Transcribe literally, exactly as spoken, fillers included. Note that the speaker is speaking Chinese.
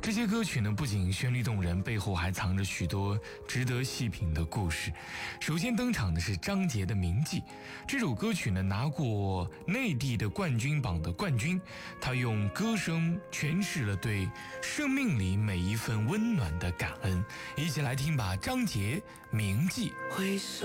这些歌曲呢，不仅旋律动人，背后还藏着许多值得细品的故事。首先登场的是张杰的《铭记》，这首歌曲呢拿过内地的冠军榜的冠军，他用歌声诠释了对生命里每一份温暖的感恩。一起来听吧，张杰《铭记》。